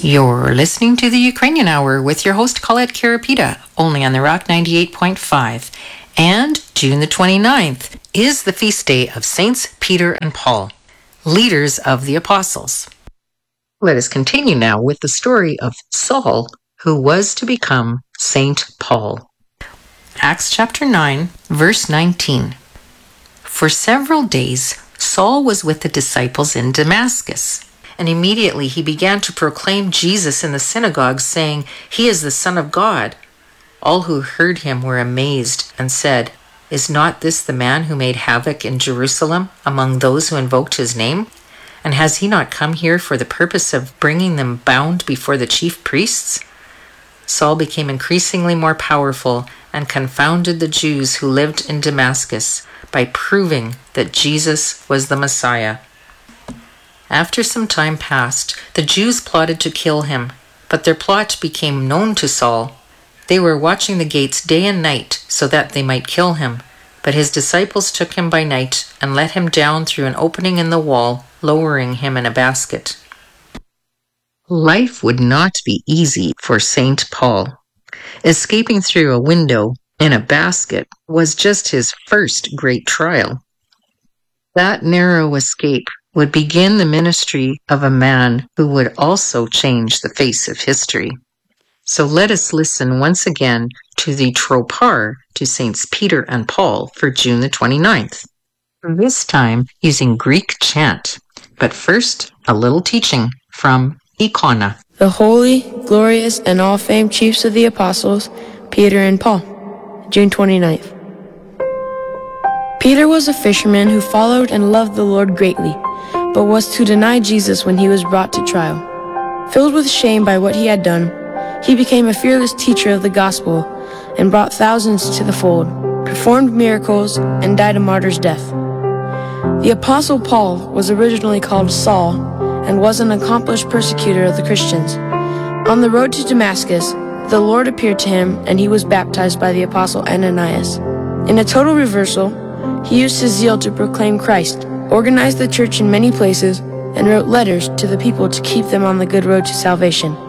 You're listening to the Ukrainian Hour with your host Colette Karapita, only on the Rock 98.5. And June the 29th is the feast day of Saints Peter and Paul, leaders of the apostles. Let us continue now with the story of Saul, who was to become Saint Paul. Acts chapter 9, verse 19. For several days, Saul was with the disciples in Damascus. And immediately he began to proclaim Jesus in the synagogues, saying, "He is the Son of God." All who heard him were amazed and said, "Is not this the man who made havoc in Jerusalem among those who invoked his name? And has he not come here for the purpose of bringing them bound before the chief priests?" Saul became increasingly more powerful and confounded the Jews who lived in Damascus by proving that Jesus was the Messiah. After some time passed, the Jews plotted to kill him, but their plot became known to Saul. They were watching the gates day and night so that they might kill him, but his disciples took him by night and let him down through an opening in the wall, lowering him in a basket. Life would not be easy for Saint Paul. Escaping through a window in a basket was just his first great trial. That narrow escape would begin the ministry of a man who would also change the face of history. So let us listen once again to the Tropar to Saints Peter and Paul for June the 29th, this time using Greek chant. But first, a little teaching from Icona. The holy, glorious, and all-famed chiefs of the apostles, Peter and Paul, June 29th. Peter was a fisherman who followed and loved the Lord greatly, but was to deny Jesus when he was brought to trial. Filled with shame by what he had done, he became a fearless teacher of the gospel and brought thousands to the fold, performed miracles, and died a martyr's death. The Apostle Paul was originally called Saul and was an accomplished persecutor of the Christians. On the road to Damascus, the Lord appeared to him and he was baptized by the Apostle Ananias. In a total reversal, he used his zeal to proclaim Christ, organized the church in many places, and wrote letters to the people to keep them on the good road to salvation.